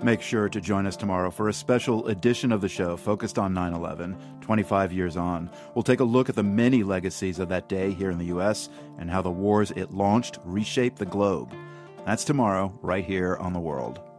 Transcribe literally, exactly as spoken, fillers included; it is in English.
Make sure to join us tomorrow for a special edition of the show focused on nine eleven, twenty-five years on. We'll take a look at the many legacies of that day here in the U S and how the wars it launched reshaped the globe. That's tomorrow, right here on The World.